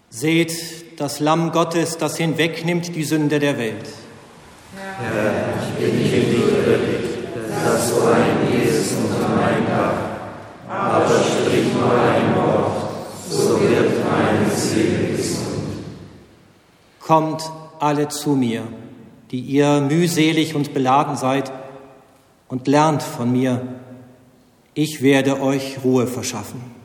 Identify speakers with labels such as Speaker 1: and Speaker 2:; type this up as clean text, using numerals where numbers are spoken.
Speaker 1: Seht das Lamm Gottes, das hinwegnimmt die Sünde der Welt.
Speaker 2: Herr, ich bin nicht würdig, dass du eingehst unter mein Dach, aber sprich nur ein Wort, so wird meine Seele gesund.
Speaker 1: Kommt alle zu mir, die ihr mühselig und beladen seid, und lernt von mir. Ich werde euch Ruhe verschaffen.